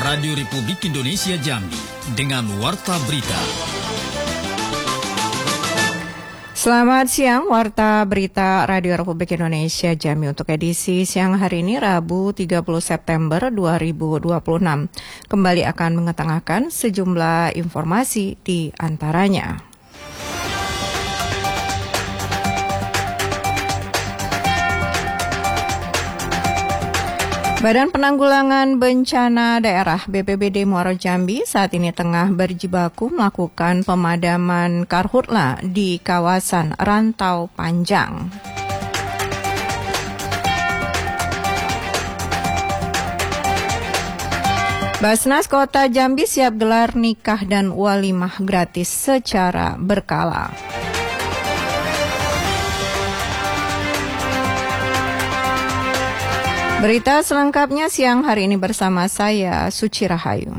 Radio Republik Indonesia Jambi dengan Warta Berita. Selamat siang, Warta Berita Radio Republik Indonesia Jambi untuk edisi siang hari ini Rabu 30 September 2026. Kembali akan mengetengahkan sejumlah informasi di antaranya. Badan Penanggulangan Bencana Daerah BPBD Muaro Jambi saat ini tengah berjibaku melakukan pemadaman karhutla di kawasan Rantau Panjang. Basnas Kota Jambi siap gelar nikah dan walimah gratis secara berkala. Berita selengkapnya siang hari ini bersama saya, Suci Rahayu.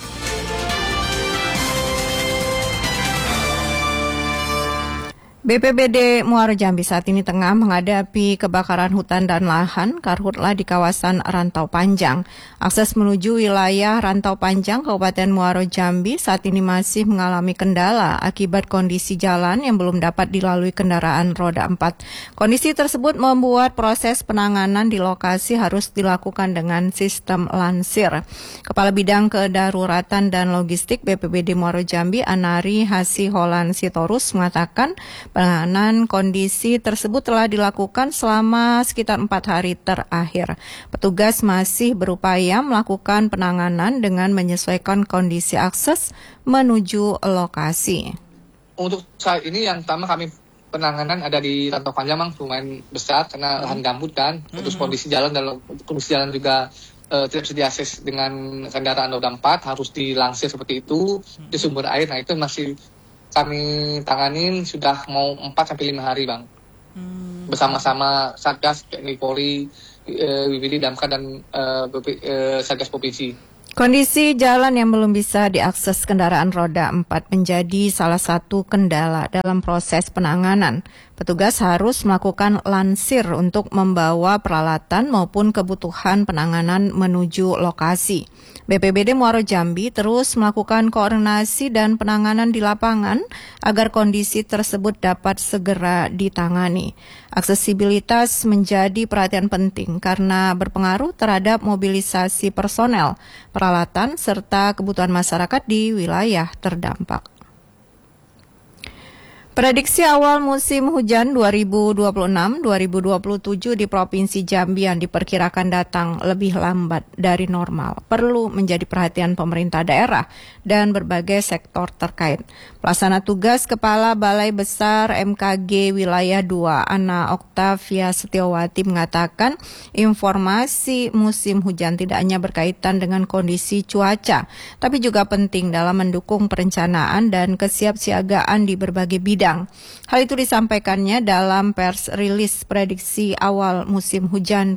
BPBD Muaro Jambi saat ini tengah menghadapi kebakaran hutan dan lahan karhutla di kawasan Rantau Panjang. Akses menuju wilayah Rantau Panjang Kabupaten Muaro Jambi saat ini masih mengalami kendala akibat kondisi jalan yang belum dapat dilalui kendaraan roda 4. Kondisi tersebut membuat proses penanganan di lokasi harus dilakukan dengan sistem lansir. Kepala Bidang Kedaruratan dan Logistik BPBD Muaro Jambi, Anari Hasiholan Sitorus, mengatakan penanganan kondisi tersebut telah dilakukan selama sekitar 4 hari terakhir. Petugas masih berupaya melakukan penanganan dengan menyesuaikan kondisi akses menuju lokasi. Untuk saat ini yang pertama kami penanganan ada di Rantau Panjang lumayan besar karena lahan gambut kan. Terus kondisi jalan juga tidak bisa diakses dengan kendaraan roda 4, harus dilansir seperti itu di sumber air. Nah itu masih kami tanganin sudah mau 4-5 hari, Bang. Bersama-sama Satgas, TNI Polri, BPD, Damkar, dan Satgas Provinsi. Kondisi jalan yang belum bisa diakses kendaraan roda 4 menjadi salah satu kendala dalam proses penanganan. Petugas harus melakukan lansir untuk membawa peralatan maupun kebutuhan penanganan menuju lokasi. BPBD Muaro Jambi terus melakukan koordinasi dan penanganan di lapangan agar kondisi tersebut dapat segera ditangani. Aksesibilitas menjadi perhatian penting karena berpengaruh terhadap mobilisasi personel, peralatan, serta kebutuhan masyarakat di wilayah terdampak. Prediksi awal musim hujan 2026-2027 di Provinsi Jambi yang diperkirakan datang lebih lambat dari normal perlu menjadi perhatian pemerintah daerah dan berbagai sektor terkait. Pelaksana tugas Kepala Balai Besar MKG Wilayah 2, Ana Oktavia Setiawati, mengatakan informasi musim hujan tidak hanya berkaitan dengan kondisi cuaca, tapi juga penting dalam mendukung perencanaan dan kesiapsiagaan di berbagai bidang. Hal itu disampaikannya dalam pers rilis prediksi awal musim hujan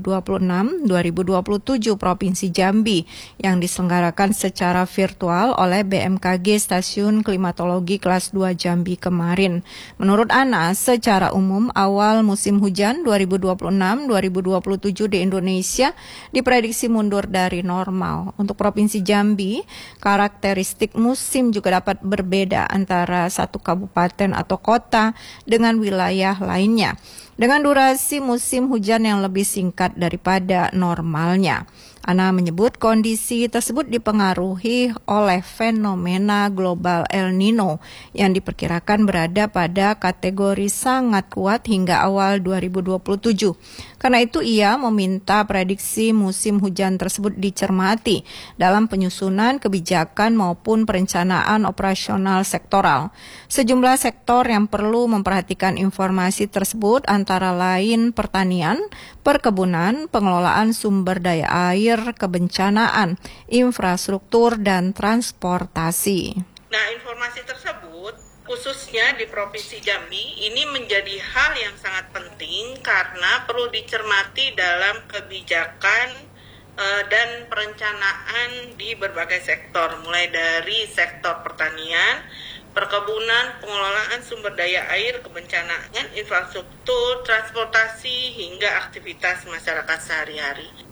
2026-2027 Provinsi Jambi yang diselenggarakan secara virtual oleh BMKG Stasiun Klimatologi Kelas 2 Jambi kemarin. Menurut Ana, secara umum awal musim hujan 2026-2027 di Indonesia diprediksi mundur dari normal. Untuk Provinsi Jambi, karakteristik musim juga dapat berbeda antara satu kabupaten atau kota dengan wilayah lainnya, dengan durasi musim hujan yang lebih singkat daripada normalnya. Ana menyebut kondisi tersebut dipengaruhi oleh fenomena global El Nino yang diperkirakan berada pada kategori sangat kuat hingga awal 2027. Karena itu ia meminta prediksi musim hujan tersebut dicermati dalam penyusunan kebijakan maupun perencanaan operasional sektoral. Sejumlah sektor yang perlu memperhatikan informasi tersebut antara lain pertanian, perkebunan, pengelolaan sumber daya air, kebencanaan, infrastruktur, dan transportasi. Nah, informasi tersebut khususnya di Provinsi Jambi ini menjadi hal yang sangat penting karena perlu dicermati dalam kebijakan dan perencanaan di berbagai sektor, mulai dari sektor pertanian, perkebunan, pengelolaan sumber daya air, kebencanaan, infrastruktur, transportasi, hingga aktivitas masyarakat sehari-hari.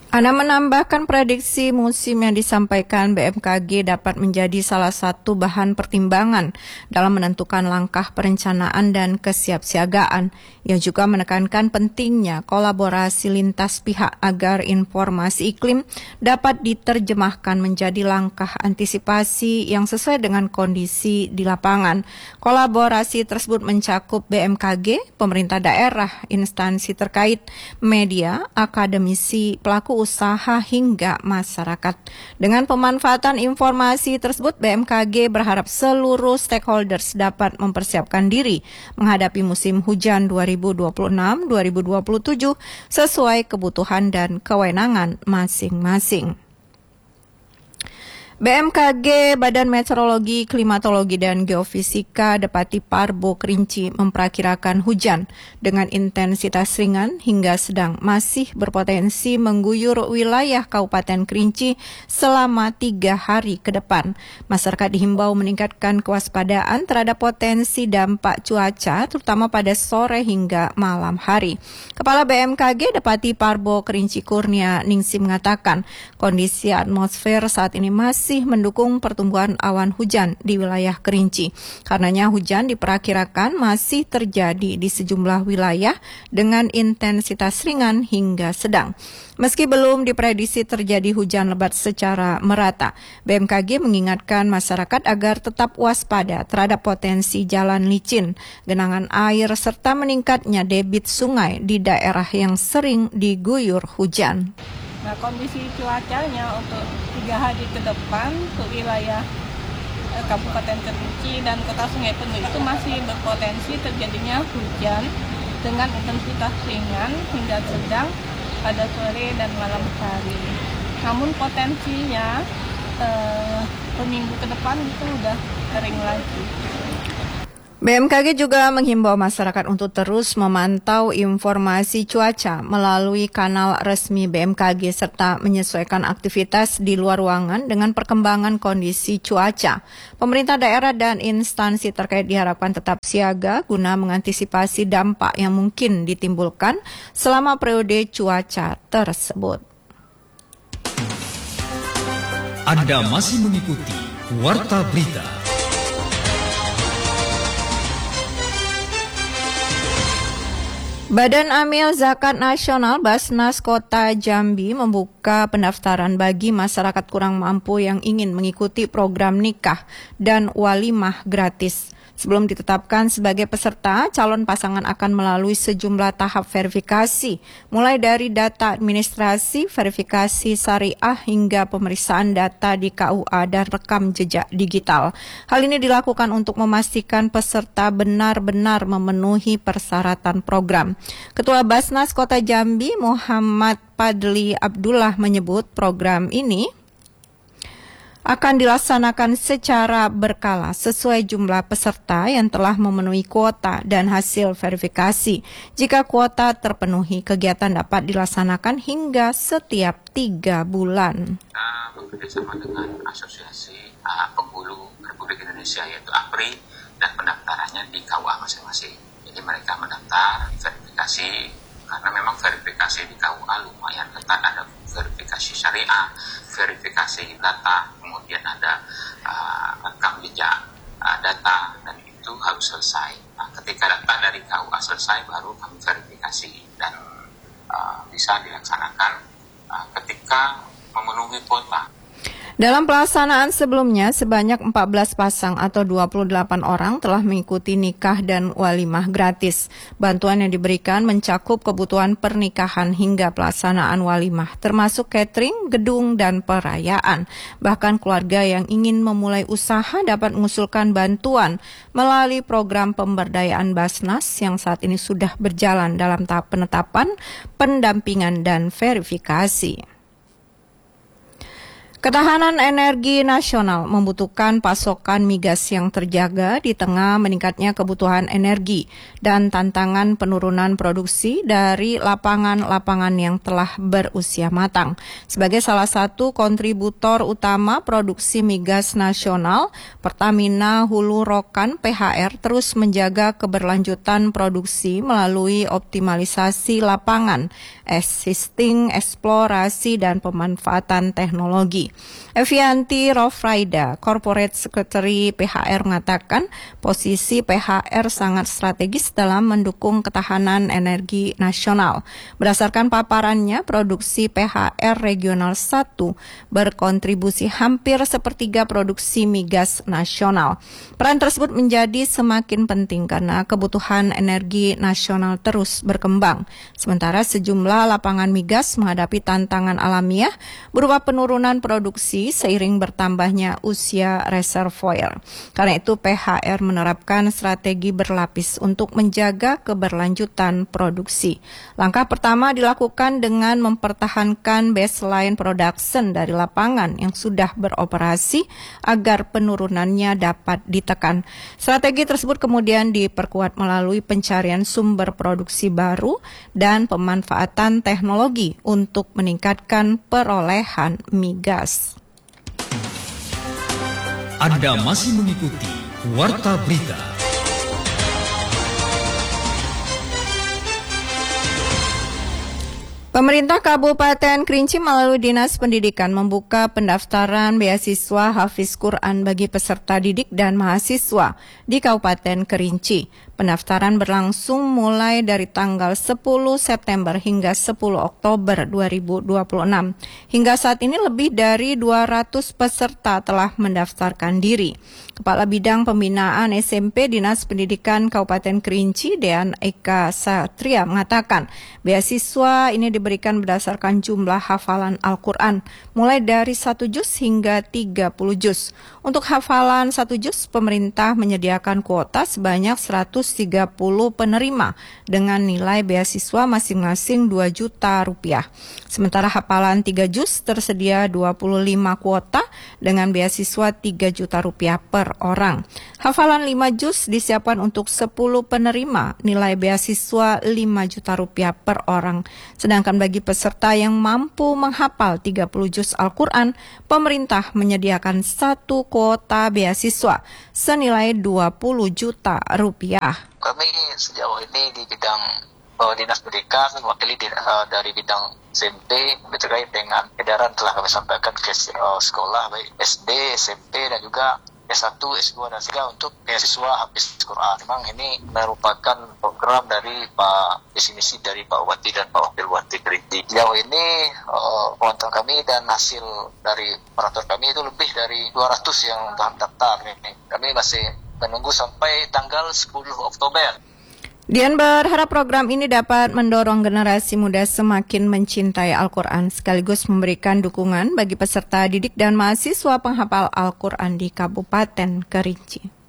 Ana menambahkan prediksi musim yang disampaikan BMKG dapat menjadi salah satu bahan pertimbangan dalam menentukan langkah perencanaan dan kesiapsiagaan. Ia juga menekankan pentingnya kolaborasi lintas pihak agar informasi iklim dapat diterjemahkan menjadi langkah antisipasi yang sesuai dengan kondisi di lapangan. Kolaborasi tersebut mencakup BMKG, pemerintah daerah, instansi terkait, media, akademisi, pelaku usaha hingga masyarakat. Dengan pemanfaatan informasi tersebut, BMKG berharap seluruh stakeholders dapat mempersiapkan diri menghadapi musim hujan 2026-2027 sesuai kebutuhan dan kewenangan masing-masing. BMKG, Badan Meteorologi, Klimatologi, dan Geofisika Depati Parbo Kerinci memperkirakan hujan dengan intensitas ringan hingga sedang masih berpotensi mengguyur wilayah Kabupaten Kerinci selama 3 hari ke depan. Masyarakat dihimbau meningkatkan kewaspadaan terhadap potensi dampak cuaca, terutama pada sore hingga malam hari. Kepala BMKG Depati Parbo Kerinci Kurnia Ningsi mengatakan kondisi atmosfer saat ini masih mendukung pertumbuhan awan hujan di wilayah Kerinci. Karenanya hujan diperkirakan masih terjadi di sejumlah wilayah dengan intensitas ringan hingga sedang. Meski belum diprediksi terjadi hujan lebat secara merata, BMKG mengingatkan masyarakat agar tetap waspada terhadap potensi jalan licin, genangan air, serta meningkatnya debit sungai di daerah yang sering diguyur hujan. Nah, kondisi cuacanya untuk 3 hari ke depan untuk wilayah Kabupaten Kerinci dan Kota Sungai Penuh itu masih berpotensi terjadinya hujan dengan intensitas ringan hingga sedang pada sore dan malam hari. Namun potensinya seminggu ke depan itu udah kering lagi. BMKG juga menghimbau masyarakat untuk terus memantau informasi cuaca melalui kanal resmi BMKG serta menyesuaikan aktivitas di luar ruangan dengan perkembangan kondisi cuaca. Pemerintah daerah dan instansi terkait diharapkan tetap siaga guna mengantisipasi dampak yang mungkin ditimbulkan selama periode cuaca tersebut. Anda masih mengikuti Warta Berita. Badan Amil Zakat Nasional Basnas Kota Jambi membuka pendaftaran bagi masyarakat kurang mampu yang ingin mengikuti program nikah dan walimah gratis. Sebelum ditetapkan sebagai peserta, calon pasangan akan melalui sejumlah tahap verifikasi, mulai dari data administrasi, verifikasi syariah, hingga pemeriksaan data di KUA dan rekam jejak digital. Hal ini dilakukan untuk memastikan peserta benar-benar memenuhi persyaratan program. Ketua Basnas Kota Jambi, Muhammad Padli Abdullah, menyebut program ini akan dilaksanakan secara berkala sesuai jumlah peserta yang telah memenuhi kuota dan hasil verifikasi. Jika kuota terpenuhi, kegiatan dapat dilaksanakan hingga setiap 3 bulan. Kita bekerjasama dengan Asosiasi Penghulu Republik Indonesia yaitu APRI dan pendaftarannya di KUA masing-masing. Jadi mereka mendaftar, verifikasi, karena memang verifikasi di KUA lumayan ketat, ada verifikasi syariah, verifikasi data, kemudian ada rekam jejak data, dan itu harus selesai. Nah, ketika data dari KUA selesai, baru kami verifikasi dan bisa dilaksanakan ketika memenuhi kuota. Dalam pelaksanaan sebelumnya, sebanyak 14 pasang atau 28 orang telah mengikuti nikah dan walimah gratis. Bantuan yang diberikan mencakup kebutuhan pernikahan hingga pelaksanaan walimah, termasuk catering, gedung, dan perayaan. Bahkan keluarga yang ingin memulai usaha dapat mengusulkan bantuan melalui program pemberdayaan Basnas yang saat ini sudah berjalan dalam tahap penetapan, pendampingan, dan verifikasi. Ketahanan energi nasional membutuhkan pasokan migas yang terjaga di tengah meningkatnya kebutuhan energi dan tantangan penurunan produksi dari lapangan-lapangan yang telah berusia matang. Sebagai salah satu kontributor utama produksi migas nasional, Pertamina Hulu Rokan (PHR) terus menjaga keberlanjutan produksi melalui optimalisasi lapangan, existing, eksplorasi, dan pemanfaatan teknologi. Evianti Rofraida, Corporate Secretary PHR, mengatakan posisi PHR sangat strategis dalam mendukung ketahanan energi nasional. Berdasarkan paparannya, produksi PHR Regional 1 berkontribusi hampir sepertiga produksi migas nasional. Peran tersebut menjadi semakin penting karena kebutuhan energi nasional terus berkembang. Sementara sejumlah lapangan migas menghadapi tantangan alamiah berupa penurunan produksi seiring bertambahnya usia reservoir. Karena itu PHR menerapkan strategi berlapis untuk menjaga keberlanjutan produksi. Langkah pertama dilakukan dengan mempertahankan baseline production dari lapangan yang sudah beroperasi agar penurunannya dapat ditekan. Strategi tersebut kemudian diperkuat melalui pencarian sumber produksi baru dan pemanfaatan teknologi untuk meningkatkan perolehan migas. Anda masih mengikuti Warta Berita. Pemerintah Kabupaten Kerinci melalui Dinas Pendidikan membuka pendaftaran beasiswa Hafiz Quran bagi peserta didik dan mahasiswa di Kabupaten Kerinci. Pendaftaran berlangsung mulai dari tanggal 10 September hingga 10 Oktober 2026. Hingga saat ini lebih dari 200 peserta telah mendaftarkan diri. Kepala Bidang Pembinaan SMP Dinas Pendidikan Kabupaten Kerinci, Dean Eka Satria, mengatakan beasiswa ini diberikan berdasarkan jumlah hafalan Al-Quran, mulai dari 1 juz hingga 30 juz. Untuk hafalan 1 juz, pemerintah menyediakan kuota sebanyak 130 penerima dengan nilai beasiswa masing-masing 2 juta rupiah. Sementara hafalan 3 juz tersedia 25 kuota dengan beasiswa 3 juta rupiah per orang. Hafalan 5 juz disiapkan untuk 10 penerima, nilai beasiswa 5 juta rupiah per orang. Sedangkan bagi peserta yang mampu menghafal 30 juz Al-Quran, pemerintah menyediakan 1 kuota beasiswa senilai 20 juta rupiah. Kami sejauh ini di bidang Dinas Pendidikan, mewakili dari bidang SMP terkait dengan edaran telah kami sampaikan ke sekolah baik SD, SMP dan juga S1, S2 dan S3 untuk beasiswa Hafiz Quran. Memang ini merupakan program dari Pak visi dari Pak Bupati dan Pak Wakil Bupati Kerinci. Sejauh ini pemantauan kami dan hasil dari operator kami itu lebih dari 200 yang telah daftar. Kami masih menunggu sampai tanggal 10 Oktober. Dian berharap program ini dapat mendorong generasi muda semakin mencintai Al-Quran sekaligus memberikan dukungan bagi peserta didik dan mahasiswa penghafal Al-Quran di Kabupaten Kerinci.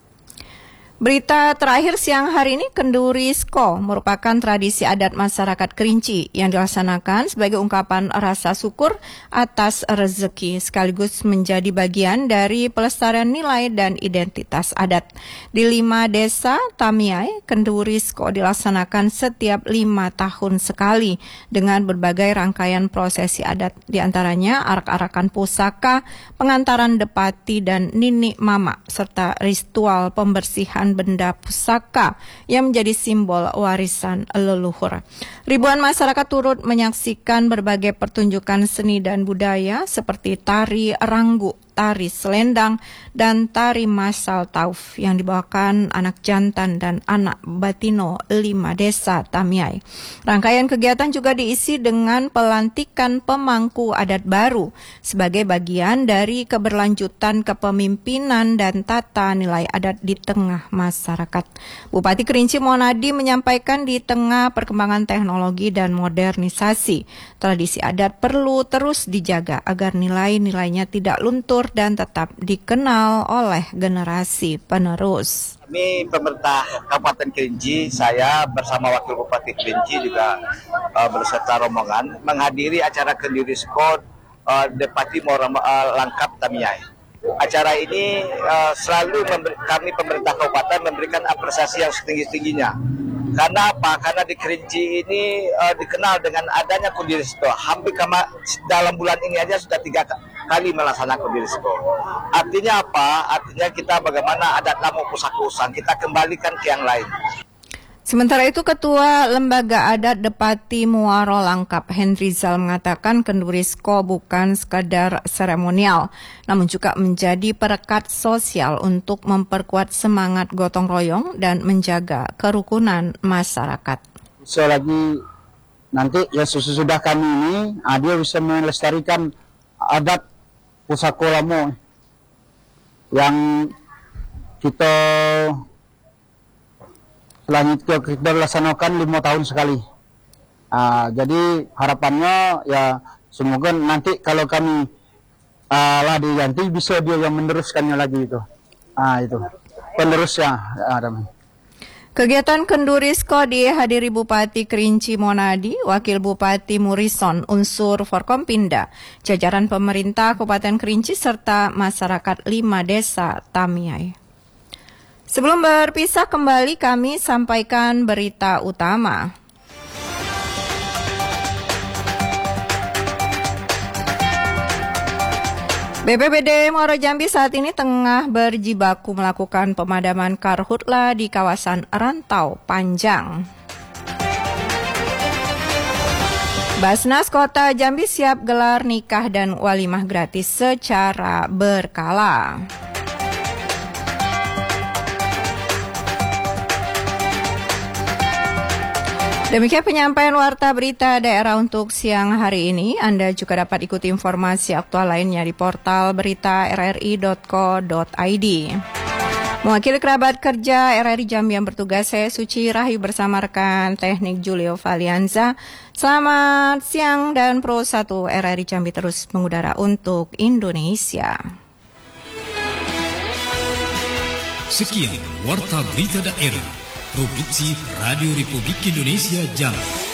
Berita terakhir siang hari ini, kenduri sko merupakan tradisi adat masyarakat Kerinci yang dilaksanakan sebagai ungkapan rasa syukur atas rezeki sekaligus menjadi bagian dari pelestarian nilai dan identitas adat. Di 5 desa Tamiai, kenduri sko dilaksanakan setiap 5 tahun sekali dengan berbagai rangkaian prosesi adat, di antaranya arak-arakan pusaka, pengantaran depati dan nini mama, serta ritual pembersihan benda pusaka yang menjadi simbol warisan leluhur. Ribuan masyarakat turut menyaksikan berbagai pertunjukan seni dan budaya seperti tari ranggu, tari selendang, dan tari masal tauf yang dibawakan anak jantan dan anak batino 5 desa Tamiai. Rangkaian kegiatan juga diisi dengan pelantikan pemangku adat baru sebagai bagian dari keberlanjutan kepemimpinan dan tata nilai adat di tengah masyarakat. Bupati Kerinci Monadi menyampaikan di tengah perkembangan teknologi dan modernisasi, tradisi adat perlu terus dijaga agar nilai-nilainya tidak luntur dan tetap dikenal oleh generasi penerus. Kami pemerintah Kabupaten Kerinci, saya bersama Wakil Bupati Kerinci juga berserta rombongan menghadiri acara Kenduri Sport Depati Muara Langkap Tamiai. Acara ini selalu kami pemerintah kabupaten memberikan apresiasi yang setinggi-tingginya. Karena apa? Karena di Kerinci ini dikenal dengan adanya Kundirisco. Hampir dalam bulan ini aja sudah 3 kali melaksanakan Kundirisco. Artinya apa? Artinya kita bagaimana adat Lamu Pusaka Usang, kita kembalikan ke yang lain. Sementara itu, Ketua Lembaga Adat Depati Muaro Langkap, Henry Zal, mengatakan Kundirisco bukan sekadar seremonial, namun juga menjadi perekat sosial untuk memperkuat semangat gotong royong dan menjaga kerukunan masyarakat. Selagi nanti ya sesudah kami ini, dia bisa melestarikan adat pusaka Lamu yang kita selanjutnya kita laksanakan 5 tahun sekali. Jadi harapannya ya semoga nanti kalau kami lah diganti bisa dia yang meneruskannya lagi itu. Itu penerusnya. Kegiatan Kundirisco dihadiri Bupati Kerinci Monadi, Wakil Bupati Murison, unsur Forkompinda, jajaran pemerintah Kabupaten Kerinci serta masyarakat 5 desa Tamiai. Sebelum berpisah kembali, kami sampaikan berita utama. BPBD Muaro Jambi saat ini tengah berjibaku melakukan pemadaman karhutla di kawasan Rantau Panjang. Basnas Kota Jambi siap gelar nikah dan walimah gratis secara berkala. Demikian penyampaian warta berita daerah untuk siang hari ini. Anda juga dapat ikuti informasi aktual lainnya di portal berita rri.co.id. Mewakili kerabat kerja RRI Jambi yang bertugas, saya Suci Rahayu bersama rekan teknik Julio Valianza. Selamat siang dan Pro 1 RRI Jambi terus mengudara untuk Indonesia. Sekian warta berita daerah. Produksi Radio Republik Indonesia Jambi.